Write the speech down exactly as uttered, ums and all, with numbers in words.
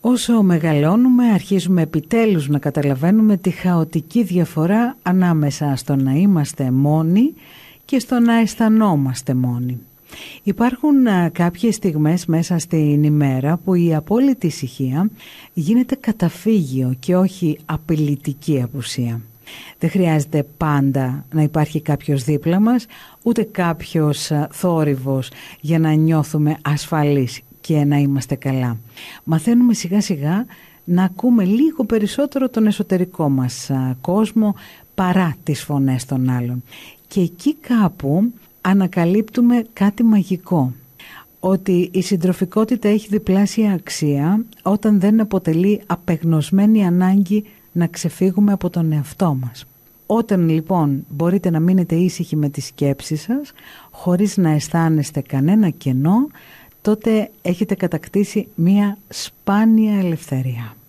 Όσο μεγαλώνουμε, αρχίζουμε επιτέλους να καταλαβαίνουμε τη χαοτική διαφορά ανάμεσα στο να είμαστε μόνοι και στο να αισθανόμαστε μόνοι. Υπάρχουν α, κάποιες στιγμές μέσα στην ημέρα που η απόλυτη ησυχία γίνεται καταφύγιο και όχι απειλητική απουσία. Δεν χρειάζεται πάντα να υπάρχει κάποιος δίπλα μας, ούτε κάποιος α, θόρυβος για να νιώθουμε ασφαλείς και να είμαστε καλά. Μαθαίνουμε σιγά σιγά να ακούμε λίγο περισσότερο τον εσωτερικό μας α, κόσμο παρά τις φωνές των άλλων. Και εκεί κάπου ανακαλύπτουμε κάτι μαγικό, ότι η συντροφικότητα έχει διπλάσια αξία όταν δεν αποτελεί απεγνωσμένη ανάγκη να ξεφύγουμε από τον εαυτό μας. Όταν λοιπόν μπορείτε να μείνετε ήσυχοι με τις σκέψεις σας, χωρίς να αισθάνεστε κανένα κενό, τότε έχετε κατακτήσει μία σπάνια ελευθερία.